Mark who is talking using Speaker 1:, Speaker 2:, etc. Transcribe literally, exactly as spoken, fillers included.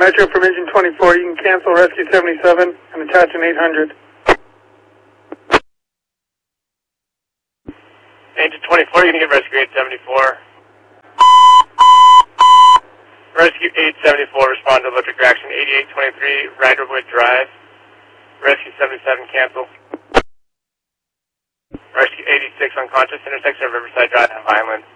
Speaker 1: Metro from engine twenty-four, you can cancel rescue seventy-seven and attach an eight hundred.
Speaker 2: Engine twenty-four, you can get rescue eight seventy-four. Rescue eight seventy-four, respond to electric reaction eighty-eight twenty-three, Riderwood Drive. Rescue seventy-seven, cancel. Rescue eighty-six, unconscious, intersection of Riverside Drive and Vineland.